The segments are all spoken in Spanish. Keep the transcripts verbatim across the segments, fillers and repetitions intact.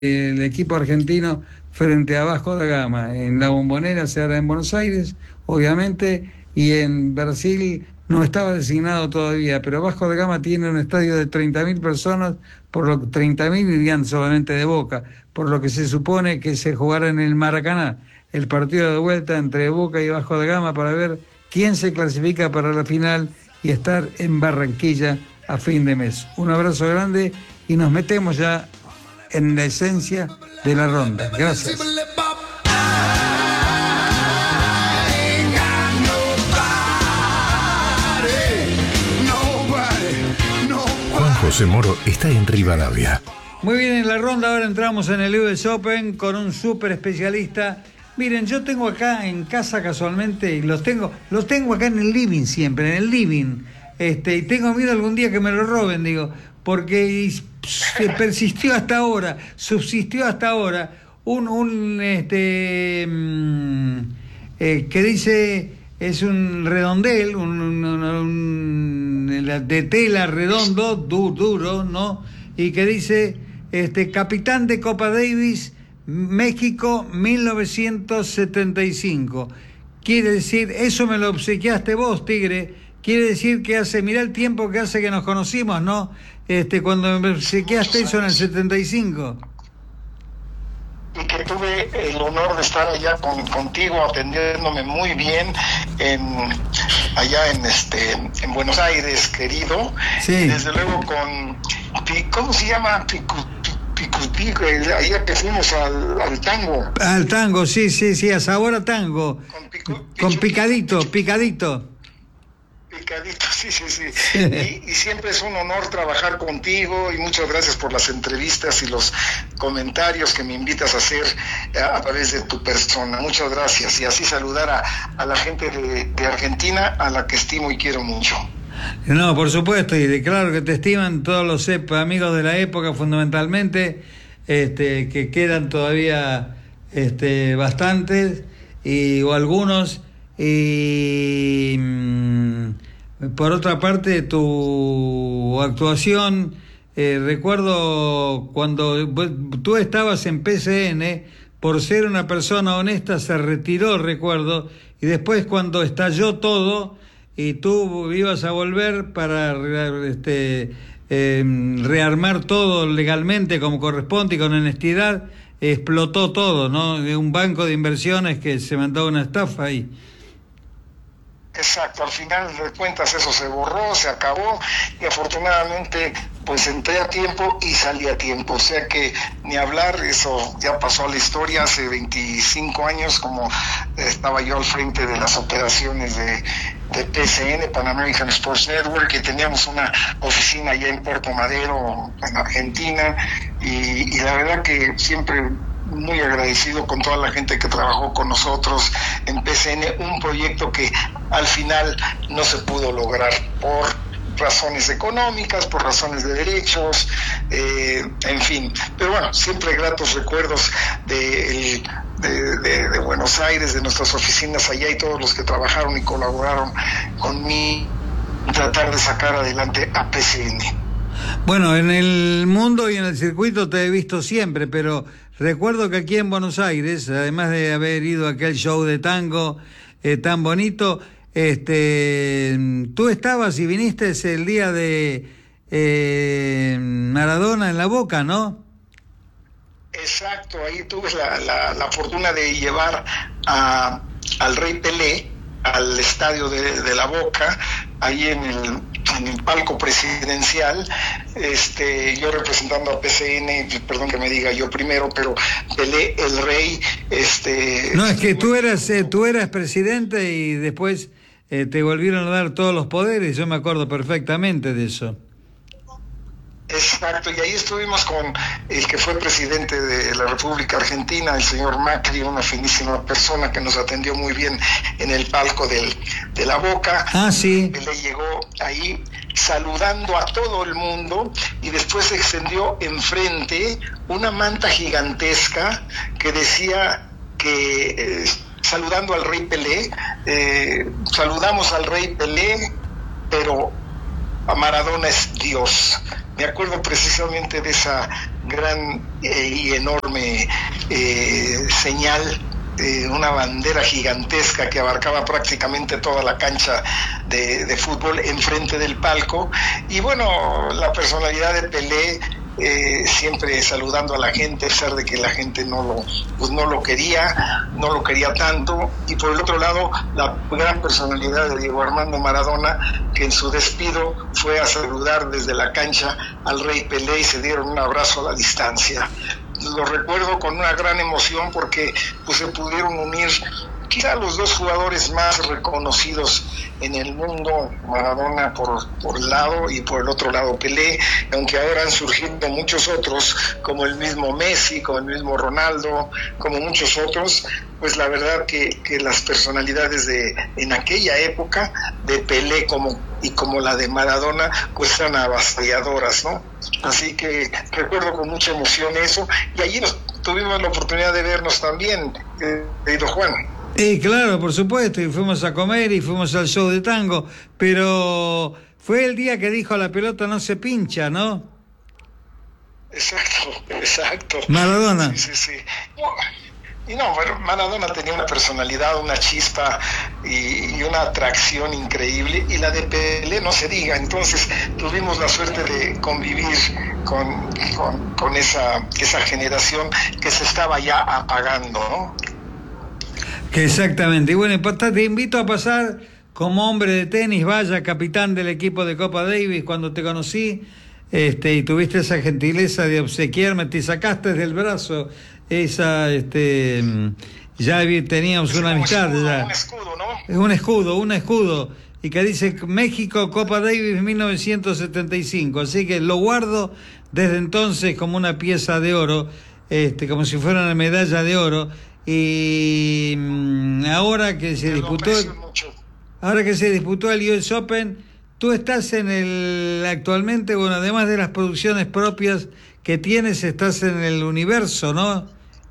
el equipo argentino frente a Vasco da Gama. En la Bombonera se hará en Buenos Aires, obviamente, y en Brasil no estaba designado todavía, pero Vasco da Gama tiene un estadio de treinta mil personas, por lo que treinta mil irían solamente de Boca, por lo que se supone que se jugará en el Maracaná el partido de vuelta entre Boca y Vasco da Gama para ver quién se clasifica para la final y estar en Barranquilla a fin de mes. Un abrazo grande y nos metemos ya en la esencia de la ronda. Gracias. Juan José Moro está en Rivadavia. Muy bien, en la ronda ahora entramos en el U S Open con un súper especialista. Miren, yo tengo acá en casa casualmente, y los tengo, los tengo acá en el living siempre, en el living. Este, y tengo miedo algún día que me lo roben, digo, porque se persistió hasta ahora, subsistió hasta ahora un, un este mmm, eh, que dice, es un redondel, un, un, un de tela redondo, du, duro, ¿no? Y que dice, este, capitán de Copa Davis, México mil novecientos setenta y cinco. Quiere decir, eso me lo obsequiaste vos, Tigre. Quiere decir que hace, mirá el tiempo que hace que nos conocimos, ¿no? Este, cuando me obsequiaste eso en el setenta y cinco. Y que tuve el honor de estar allá con, contigo, atendiéndome muy bien en allá en este en Buenos Aires, querido. Sí. Y desde luego con, ¿cómo se llama? Picu, picu, allá que fuimos al, al tango. Al tango, sí, sí, sí, a sabor a tango. Con, picu, con pichu, picadito, pichu, picadito. Picadito, sí, sí, sí. Y, y siempre es un honor trabajar contigo y muchas gracias por las entrevistas y los comentarios que me invitas a hacer a través de tu persona. Muchas gracias. Y así saludar a, a la gente de, de Argentina, a la que estimo y quiero mucho. No, por supuesto, y de claro que te estiman todos los amigos de la época fundamentalmente, este, que quedan todavía este, bastantes, y, o algunos, y mmm, por otra parte tu actuación, eh, recuerdo cuando tú estabas en P C N, por ser una persona honesta se retiró, recuerdo, y después cuando estalló todo y tú ibas a volver para este, eh, rearmar todo legalmente como corresponde y con honestidad, explotó todo, ¿no? Un banco de inversiones que se mandó una estafa ahí. Exacto, al final de cuentas eso se borró, se acabó y afortunadamente pues entré a tiempo y salí a tiempo, o sea que ni hablar, eso ya pasó a la historia. Hace veinticinco años como estaba yo al frente de las operaciones de, de P C N, Pan American Sports Network, que teníamos una oficina allá en Puerto Madero, en Argentina, y, y la verdad que siempre muy agradecido con toda la gente que trabajó con nosotros en P C N, un proyecto que al final no se pudo lograr por razones económicas, por razones de derechos, eh, en fin, pero bueno, siempre gratos recuerdos de, el, de, de, de Buenos Aires, de nuestras oficinas allá y todos los que trabajaron y colaboraron conmigo tratar de sacar adelante a P C N. Bueno, en el mundo y en el circuito te he visto siempre, pero recuerdo que aquí en Buenos Aires, además de haber ido a aquel show de tango eh, tan bonito, este, tú estabas y viniste el día de eh, Maradona en la Boca, ¿no? Exacto, ahí tuve la, la, la fortuna de llevar a, al Rey Pelé al estadio de, de la Boca, ahí en el, en el palco presidencial, este, yo representando a P C N, perdón que me diga yo primero, pero Pelé, el rey, este... No, es que tú eras, eh, tú eras presidente y después eh, te volvieron a dar todos los poderes, yo me acuerdo perfectamente de eso. Exacto, y ahí estuvimos con el que fue presidente de la República Argentina, el señor Macri, una finísima persona que nos atendió muy bien en el palco del, de la Boca. Ah, sí. Le llegó ahí saludando a todo el mundo y después se extendió enfrente una manta gigantesca que decía que, eh, saludando al Rey Pelé, eh, saludamos al Rey Pelé, pero a Maradona es Dios. Me acuerdo precisamente de esa gran eh, y enorme eh, señal, eh, una bandera gigantesca que abarcaba prácticamente toda la cancha de, de fútbol enfrente del palco. Y bueno, la personalidad de Pelé, Eh, siempre saludando a la gente, a pesar de que la gente no lo, pues no lo quería, no lo quería tanto. Y por el otro lado, la gran personalidad de Diego Armando Maradona, que en su despido fue a saludar desde la cancha al rey Pelé y se dieron un abrazo a la distancia. Lo recuerdo con una gran emoción porque pues se pudieron unir quizá los dos jugadores más reconocidos en el mundo, Maradona por, por un lado y por el otro lado Pelé, aunque ahora han surgido muchos otros, como el mismo Messi, como el mismo Ronaldo, como muchos otros. Pues la verdad que, que las personalidades de en aquella época, de Pelé como y como la de Maradona, pues eran avasalladoras, ¿no? Así que recuerdo con mucha emoción eso, y allí nos, tuvimos la oportunidad de vernos también, querido Juan. Sí, claro, por supuesto, y fuimos a comer y fuimos al show de tango, pero fue el día que dijo la pelota no se pincha, ¿no? Exacto, exacto. Maradona. Sí, sí, sí. Y no, bueno, Maradona tenía una personalidad, una chispa y, y una atracción increíble, y la de Pelé no se diga. Entonces tuvimos la suerte de convivir con, con, con esa, esa generación que se estaba ya apagando, ¿no? Exactamente. Y bueno, te invito a pasar como hombre de tenis, vaya, capitán del equipo de Copa Davis. Cuando te conocí este, y tuviste esa gentileza de obsequiarme, te sacaste del brazo esa, este, ya teníamos una amistad. Escudo, ya. Un escudo, ¿no? Es un escudo, un escudo, y que dice México Copa Davis mil novecientos setenta y cinco, así que lo guardo desde entonces como una pieza de oro, este, como si fuera una medalla de oro. Y ahora que se disputó ahora que se disputó el U S Open, tú estás en el actualmente, bueno, además de las producciones propias que tienes, estás en el Universo, ¿no?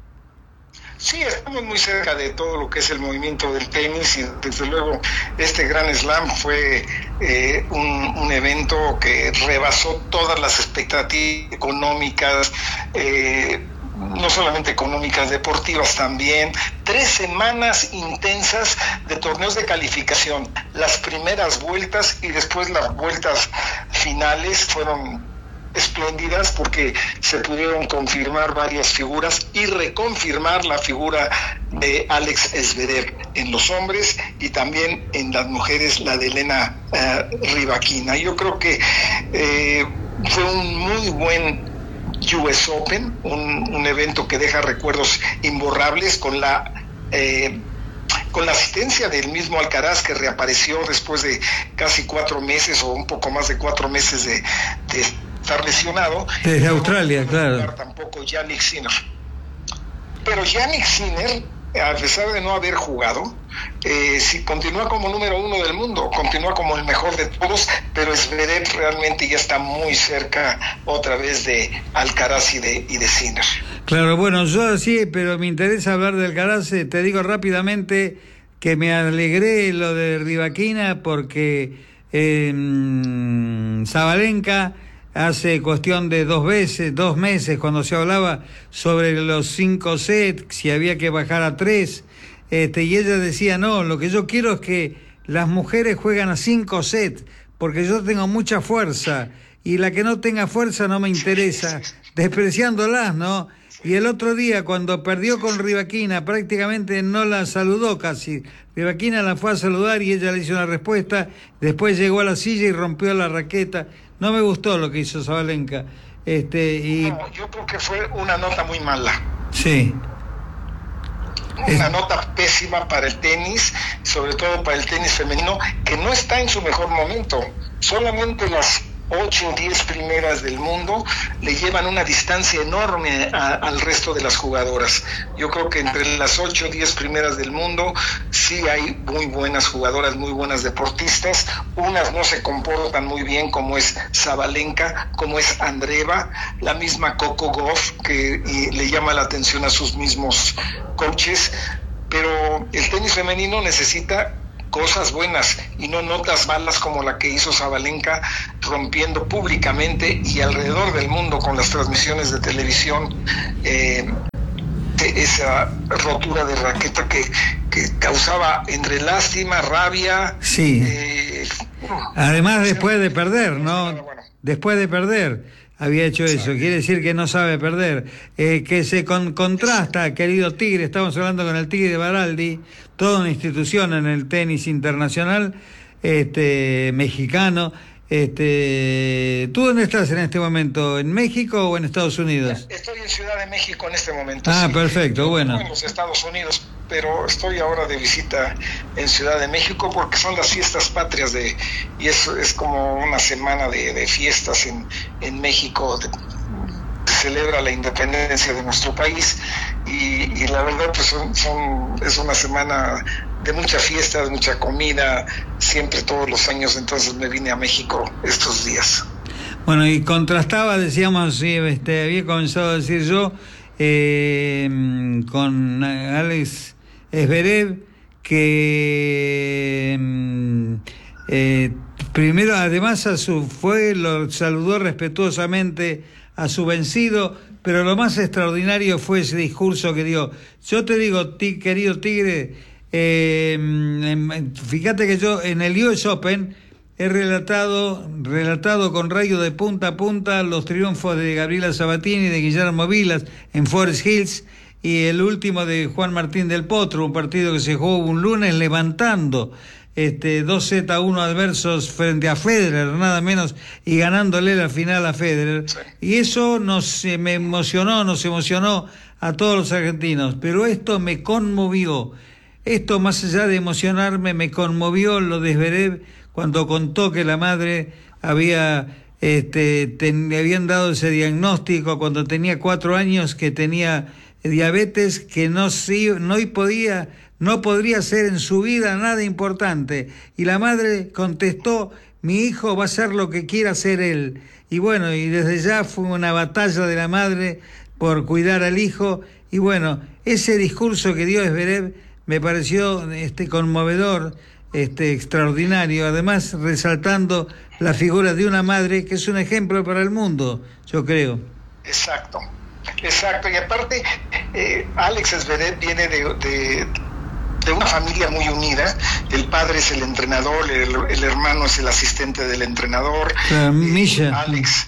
Sí, estamos muy cerca de todo lo que es el movimiento del tenis, y desde luego este Grand Slam fue eh, un, un evento que rebasó todas las expectativas económicas, eh, no solamente económicas, deportivas también. Tres semanas intensas de torneos de calificación, las primeras vueltas y después las vueltas finales fueron espléndidas porque se pudieron confirmar varias figuras y reconfirmar la figura de Alex Zverev en los hombres, y también en las mujeres la de Elena uh, Rybakina. Yo creo que eh, fue un muy buen U S Open, un, un evento que deja recuerdos imborrables, con la eh, con la asistencia del mismo Alcaraz, que reapareció después de casi cuatro meses o un poco más de cuatro meses de, de estar lesionado. Desde Australia, no claro. Tampoco Jannik Sinner. Pero Jannik Sinner, a pesar de no haber jugado, eh, sí, continúa como número uno del mundo, continúa como el mejor de todos, pero Zverev realmente ya está muy cerca otra vez de Alcaraz y de, y de Sinner. Claro, bueno, yo sí, pero me interesa hablar de Alcaraz. Te digo rápidamente que me alegré lo de Rybakina porque eh, Sabalenka hace cuestión de dos veces, dos meses, cuando se hablaba sobre los cinco sets, si había que bajar a tres, este, y ella decía, no, lo que yo quiero es que las mujeres juegan a cinco sets, porque yo tengo mucha fuerza, y la que no tenga fuerza no me interesa, despreciándolas, ¿no? Y el otro día, cuando perdió con Rybakina, prácticamente no la saludó casi. Rybakina la fue a saludar y ella le hizo una respuesta, después llegó a la silla y rompió la raqueta. No me gustó lo que hizo Sabalenka. Este, y... No, yo creo que fue una nota muy mala. Sí. Una es... nota pésima para el tenis, sobre todo para el tenis femenino, que no está en su mejor momento. Solamente las ocho o diez primeras del mundo le llevan una distancia enorme a, al resto de las jugadoras. Yo creo que entre las ocho o diez primeras del mundo sí hay muy buenas jugadoras, muy buenas deportistas. Unas no se comportan muy bien, como es Sabalenka, como es Andreeva, la misma Coco Gauff, que y le llama la atención a sus mismos coaches. Pero el tenis femenino necesita cosas buenas y no notas malas como la que hizo Sabalenka, rompiendo públicamente y alrededor del mundo con las transmisiones de televisión eh, de esa rotura de raqueta que, que causaba entre lástima, rabia. Sí. Eh, Además, después de perder, ¿no? Después de perder, había hecho eso. Quiere decir que no sabe perder. Eh, que se con, contrasta, querido Tigre, estamos hablando con el Tigre Baraldi, toda una institución en el tenis internacional, este, mexicano. Este, ¿tú dónde estás en este momento? ¿En México o en Estados Unidos? Estoy en Ciudad de México en este momento. Ah, sí. perfecto, bueno. No en los Estados Unidos, pero estoy ahora de visita en Ciudad de México porque son las fiestas patrias de y eso es como una semana de, de fiestas en, en México. De, celebra la independencia de nuestro país y, y la verdad pues son, son, es una semana de mucha fiesta, de mucha comida, siempre todos los años, entonces me vine a México estos días. Bueno, y contrastaba, decíamos, sí, este, había comenzado a decir yo, eh, con Alex Zverev, que eh, primero, además, a su fue, lo saludó respetuosamente a su vencido, pero lo más extraordinario fue ese discurso que dio. Yo te digo, ti, querido Tigre, eh, fíjate que yo en el U S Open he relatado, relatado con rayo de punta a punta los triunfos de Gabriela Sabatini y de Guillermo Vilas en Forest Hills y el último de Juan Martín del Potro, un partido que se jugó un lunes levantando este dos sets a uno adversos frente a Federer, nada menos, y ganándole la final a Federer. Sí. Y eso nos eh, me emocionó, nos emocionó a todos los argentinos, pero esto me conmovió. Esto, más allá de emocionarme, me conmovió lo de Zverev cuando contó que la madre había este ten, le habían dado ese diagnóstico cuando tenía cuatro años, que tenía diabetes, que no no podía no podría ser en su vida nada importante, y la madre contestó: mi hijo va a hacer lo que quiera hacer él. Y bueno, y desde ya fue una batalla de la madre por cuidar al hijo, y bueno, ese discurso que dio Zverev me pareció este conmovedor, este extraordinario, además resaltando la figura de una madre que es un ejemplo para el mundo, yo creo. Exacto, exacto, y aparte eh, Alex Zverev viene de, de, de una familia muy unida. El padre es el entrenador, el, el hermano es el asistente del entrenador. Uh, Misha. Eh, Alex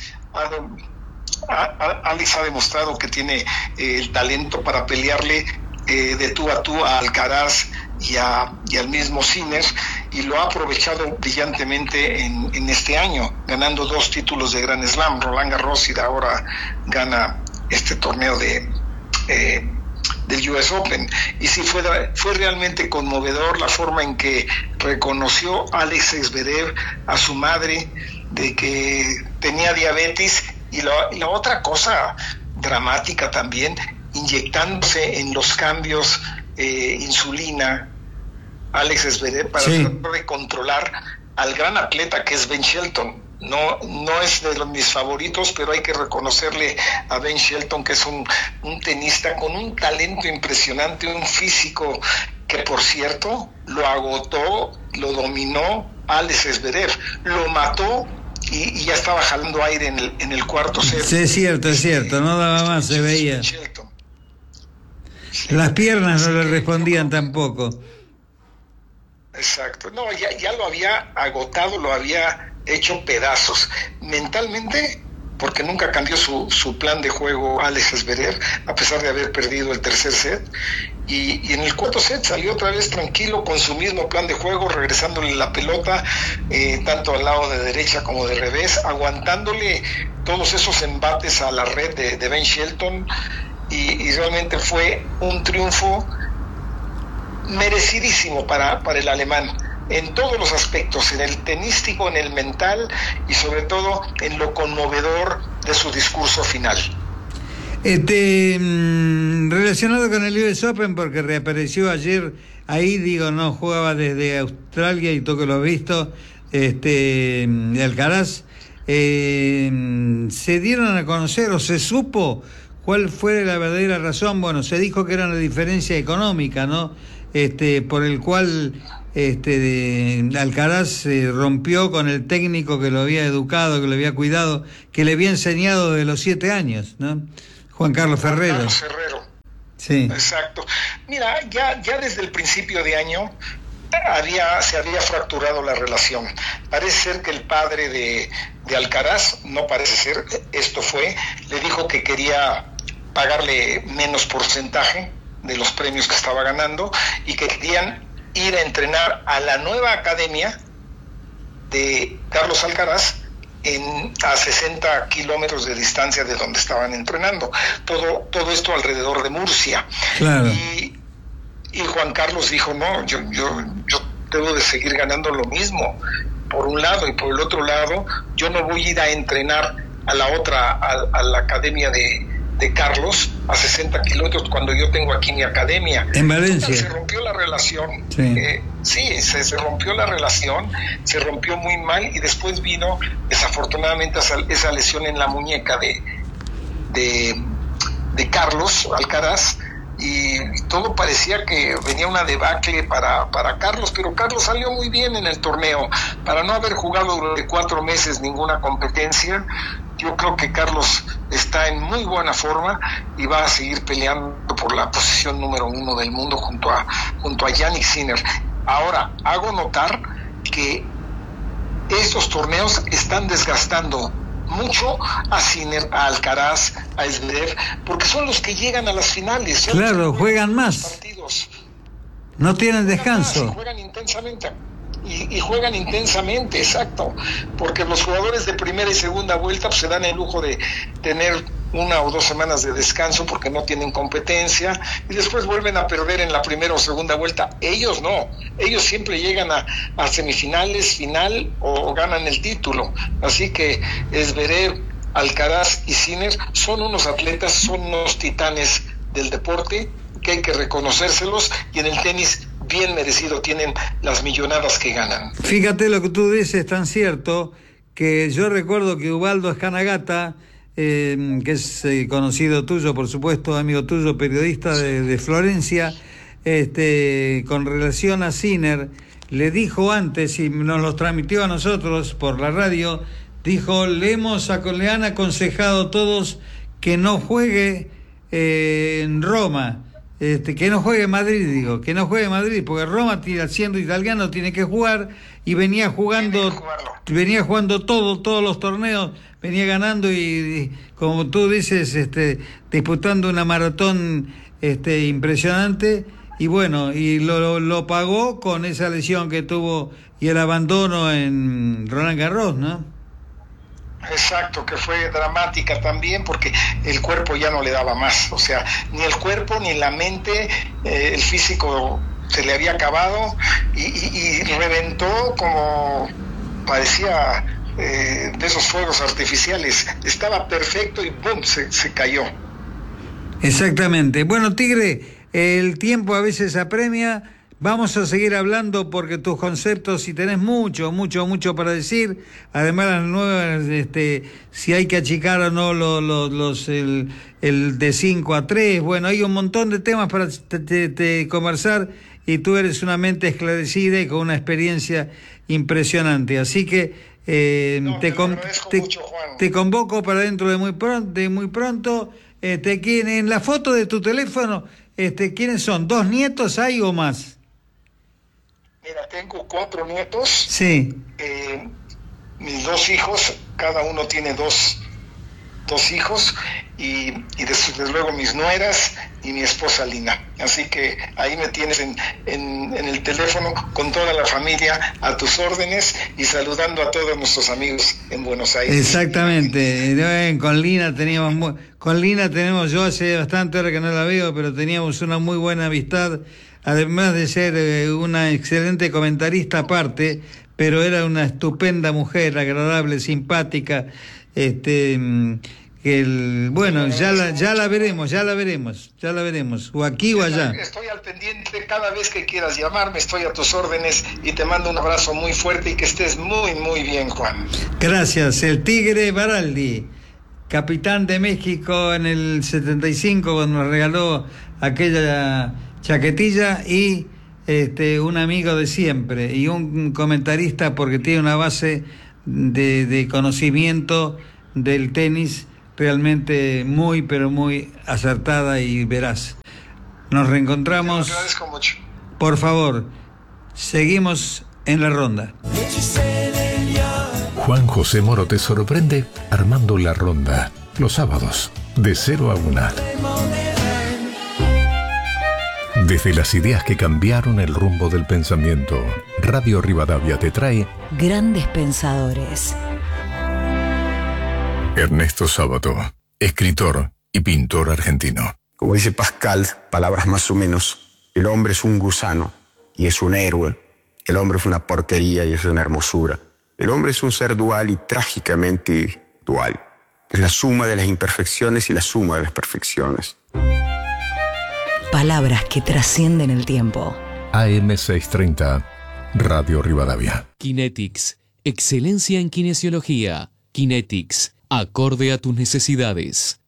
ha, a, Alex ha demostrado que tiene eh, el talento para pelearle eh, de tú a tú a Alcaraz y, a, y al mismo Sinner, y lo ha aprovechado brillantemente en, en este año, ganando dos títulos de Grand Slam, Roland Garros, y ahora gana este torneo de eh, del U S Open. Y sí fue, fue realmente conmovedor la forma en que reconoció Alex Zverev a su madre de que tenía diabetes, y, lo, y la otra cosa dramática también, inyectándose en los cambios eh, insulina Alex Zverev para sí. tratar de controlar al gran atleta que es Ben Shelton. No, no es de los, mis favoritos, pero hay que reconocerle a Ben Shelton que es un, un tenista con un talento impresionante, un físico que, por cierto, lo agotó, lo dominó Alex Zverev, lo mató y, y ya estaba jalando aire en el, en el cuarto set. Sí, es cierto, es cierto, no daba más, se veía. Shelton. Las piernas no le respondían tampoco. Exacto, no, ya, ya lo había agotado, lo había hecho pedazos mentalmente, porque nunca cambió su, su plan de juego Alex Zverev, a pesar de haber perdido el tercer set, y, y en el cuarto set salió otra vez tranquilo con su mismo plan de juego, regresándole la pelota eh, tanto al lado de derecha como de revés, aguantándole todos esos embates a la red de, de Ben Shelton, y, y realmente fue un triunfo merecidísimo para, para el alemán en todos los aspectos, en el tenístico, en el mental y sobre todo en lo conmovedor de su discurso final. Este, relacionado con el U S Open, porque reapareció ayer ahí, digo, no jugaba desde Australia y todo que lo he visto, este, de Alcaraz, eh, se dieron a conocer o se supo cuál fue la verdadera razón. Bueno, se dijo que era una diferencia económica, ¿no? Este, por el cual este, de Alcaraz se rompió con el técnico que lo había educado, que lo había cuidado, que le había enseñado de los siete años, ¿no? Juan Carlos Ferrero. Juan Carlos Ferrero. Sí. Exacto. Mira, ya, ya desde el principio de año había, se había fracturado la relación. Parece ser que el padre de, de Alcaraz, no parece ser, esto fue, le dijo que quería pagarle menos porcentaje de los premios que estaba ganando y que querían ir a entrenar a la nueva academia de Carlos Alcaraz en, a sesenta kilómetros de distancia de donde estaban entrenando. Todo, todo esto alrededor de Murcia. Claro. Y, y Juan Carlos dijo, no, yo, yo, yo debo de seguir ganando lo mismo, por un lado, y por el otro lado, yo no voy a ir a entrenar a la otra, a, a la academia de, de Carlos, a sesenta kilómetros, cuando yo tengo aquí mi academia. En Valencia. Se rompió la relación. Sí, eh, sí se, se rompió la relación, se rompió muy mal, y después vino, desafortunadamente, esa, esa lesión en la muñeca de, de, de Carlos Alcaraz, y todo parecía que venía una debacle para, para Carlos, pero Carlos salió muy bien en el torneo. Para no haber jugado durante cuatro meses ninguna competencia, yo creo que Carlos está en muy buena forma y va a seguir peleando por la posición número uno del mundo junto a, junto a Jannik Sinner. Ahora, hago notar que estos torneos están desgastando mucho a Sinner, a Alcaraz, a Zverev, porque son los que llegan a las finales. Claro, juegan más. Partidos. No tienen descanso. Más, juegan intensamente. Y, y juegan intensamente, exacto. Porque los jugadores de primera y segunda vuelta pues, se dan el lujo de tener una o dos semanas de descanso porque no tienen competencia, y después vuelven a perder en la primera o segunda vuelta. Ellos no, ellos siempre llegan a, a semifinales, final, o, o ganan el título. Así que Zverev, Alcaraz y Sinner son unos atletas, son unos titanes del deporte que hay que reconocérselos, y en el tenis bien merecido tienen las millonadas que ganan. Fíjate lo que tú dices, tan cierto, que yo recuerdo que Ubaldo Escanagata, Eh, que es eh, conocido tuyo, por supuesto, amigo tuyo, periodista de, de Florencia, este, con relación a Sinner, le dijo antes, y nos lo transmitió a nosotros por la radio, dijo, le, hemos, le han aconsejado todos que no juegue eh, en Roma, este, que no juegue en Madrid, digo, que no juegue en Madrid, porque Roma, siendo italiano, tiene que jugar, y venía jugando, venía jugando todo, todos los torneos, venía ganando y, y como tú dices, este, disputando una maratón este, impresionante, y bueno, y lo, lo, lo pagó con esa lesión que tuvo y el abandono en Roland Garros, ¿no? Exacto, que fue dramática también porque el cuerpo ya no le daba más, o sea, ni el cuerpo ni la mente, eh, el físico se le había acabado, y, y, y reventó como parecía eh, de esos fuegos artificiales. Estaba perfecto y ¡bum!, se, se cayó. Exactamente. Bueno, Tigre, el tiempo a veces apremia. Vamos a seguir hablando porque tus conceptos, si tenés mucho, mucho, mucho para decir, además las nuevas, este, si hay que achicar o no los, los, los el, el de cinco a tres, bueno, hay un montón de temas para te, te, te conversar, y tú eres una mente esclarecida y con una experiencia impresionante, así que eh, no, te, te, con, te, mucho, Juan. te convoco para dentro de muy pronto, de muy pronto. Este, ¿quién, en la foto de tu teléfono, este, ¿quiénes son? ¿Dos nietos hay o más? Mira, tengo cuatro nietos. Sí. Eh, mis dos hijos, cada uno tiene dos, dos hijos, y, y desde, desde luego mis nueras y mi esposa Lina. Así que ahí me tienes en, en, en el teléfono con toda la familia a tus órdenes, y saludando a todos nuestros amigos en Buenos Aires. Exactamente. Con Lina teníamos muy, con Lina tenemos, yo hace bastante hora que no la veo, pero teníamos una muy buena amistad. Además de ser eh, una excelente comentarista aparte, pero era una estupenda mujer, agradable, simpática, este, que el, bueno, ya la, ya la veremos, ya la veremos, ya la veremos, o aquí o allá. Estoy al pendiente cada vez que quieras llamarme, estoy a tus órdenes, y te mando un abrazo muy fuerte y que estés muy, muy bien, Juan. Gracias. El Tigre Baraldi, capitán de México en el setenta y cinco, cuando nos regaló aquella chaquetilla, y este, un amigo de siempre y un comentarista porque tiene una base de, de conocimiento del tenis realmente muy, pero muy acertada y veraz. Nos reencontramos. Te agradezco mucho. Por favor, seguimos en la ronda. Juan José Moro te sorprende armando la ronda. Los sábados, de cero a una. Desde las ideas que cambiaron el rumbo del pensamiento, Radio Rivadavia te trae Grandes Pensadores. Ernesto Sábato, escritor y pintor argentino. Como dice Pascal, palabras más o menos, el hombre es un gusano y es un héroe. El hombre es una porquería y es una hermosura. El hombre es un ser dual y trágicamente dual. Es la suma de las imperfecciones y la suma de las perfecciones. Palabras que trascienden el tiempo. A M seiscientos treinta, Radio Rivadavia. Kinetics, excelencia en kinesiología. Kinetics, acorde a tus necesidades.